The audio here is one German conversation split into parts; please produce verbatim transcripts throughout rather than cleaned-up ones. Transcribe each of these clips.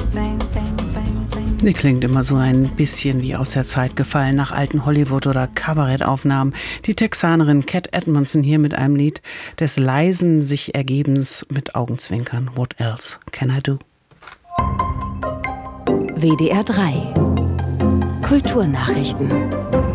Die klingt immer so ein bisschen wie aus der Zeit gefallen, nach alten Hollywood- oder Kabarettaufnahmen. Die Texanerin Cat Edmondson hier mit einem Lied des leisen sich Ergebens mit Augenzwinkern. What else can I do? W D R drei Kulturnachrichten.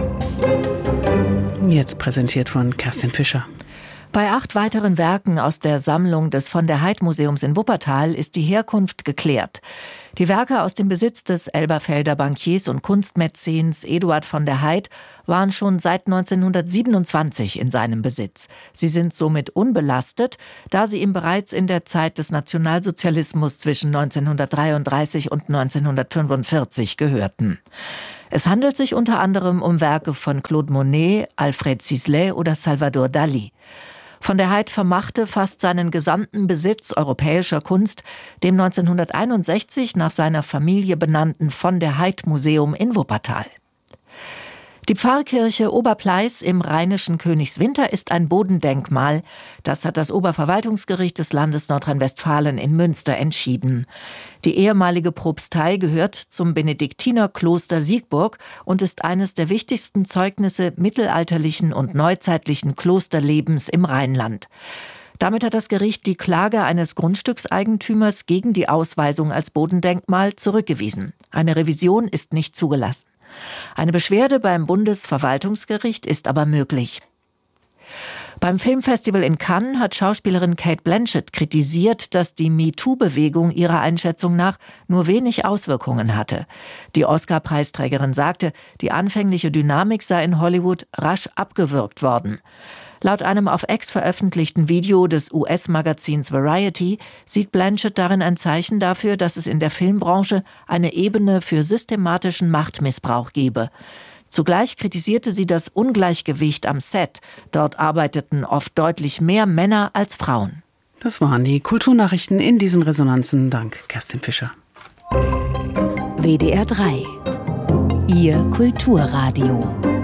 Jetzt präsentiert von Kerstin Fischer. Bei acht weiteren Werken aus der Sammlung des Von-der-Heydt-Museums in Wuppertal ist die Herkunft geklärt. Die Werke aus dem Besitz des Elberfelder Bankiers und Kunstmäzens Eduard von der Heydt waren schon seit neunzehnhundertsiebenundzwanzig in seinem Besitz. Sie sind somit unbelastet, da sie ihm bereits in der Zeit des Nationalsozialismus zwischen neunzehnhundertdreiunddreißig und neunzehnhundertfünfundvierzig gehörten. Es handelt sich unter anderem um Werke von Claude Monet, Alfred Sisley oder Salvador Dalí. Von der Heydt vermachte fast seinen gesamten Besitz europäischer Kunst dem neunzehnhunderteinundsechzig nach seiner Familie benannten Von-der-Heydt-Museum in Wuppertal. Die Pfarrkirche Oberpleis im rheinischen Königswinter ist ein Bodendenkmal. Das hat das Oberverwaltungsgericht des Landes Nordrhein-Westfalen in Münster entschieden. Die ehemalige Propstei gehört zum Benediktinerkloster Siegburg und ist eines der wichtigsten Zeugnisse mittelalterlichen und neuzeitlichen Klosterlebens im Rheinland. Damit hat das Gericht die Klage eines Grundstückseigentümers gegen die Ausweisung als Bodendenkmal zurückgewiesen. Eine Revision ist nicht zugelassen. Eine Beschwerde beim Bundesverwaltungsgericht ist aber möglich. Beim Filmfestival in Cannes hat Schauspielerin Cate Blanchett kritisiert, dass die MeToo-Bewegung ihrer Einschätzung nach nur wenig Auswirkungen hatte. Die Oscar-Preisträgerin sagte, die anfängliche Dynamik sei in Hollywood rasch abgewürgt worden. Laut einem auf X veröffentlichten Video des U S-Magazins Variety sieht Blanchett darin ein Zeichen dafür, dass es in der Filmbranche eine Ebene für systematischen Machtmissbrauch gebe. Zugleich kritisierte sie das Ungleichgewicht am Set. Dort arbeiteten oft deutlich mehr Männer als Frauen. Das waren die Kulturnachrichten in diesen Resonanzen. Dank Kerstin Fischer. W D R drei Ihr Kulturradio.